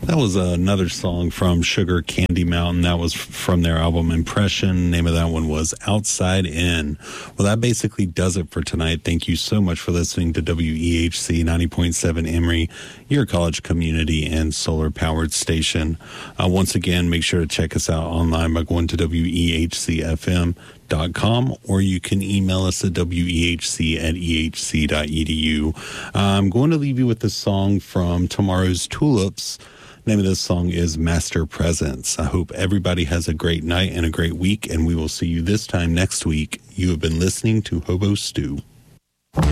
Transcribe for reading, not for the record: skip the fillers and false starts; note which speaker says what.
Speaker 1: That was another song from Sugar Candy Mountain. That was from their album Impression. Name of that one was Outside In. Well, that basically does it for tonight. Thank you so much for listening to WEHC 90.7 Emory, your college community and solar powered station. Once again, make sure to check us out online by going to WEHCFM.com, or you can email us at wehc@ehc.edu. I'm going to leave you with a song from Tomorrow's Tulips. Name of this song is Master Presence. I hope everybody has a great night and a great week, and we will see you this time next week. You have been listening to Hobo Stew.